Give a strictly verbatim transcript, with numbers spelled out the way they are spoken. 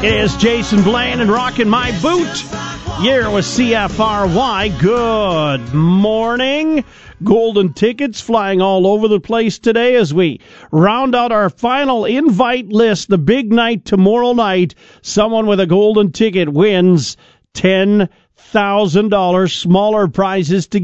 It is Jason Blaine and Rockin' My Boot. Here with C F R Y. Good morning. Golden tickets flying all over the place today as we round out our final invite list. The big night tomorrow night. Someone with a golden ticket wins ten thousand dollars. Smaller prizes to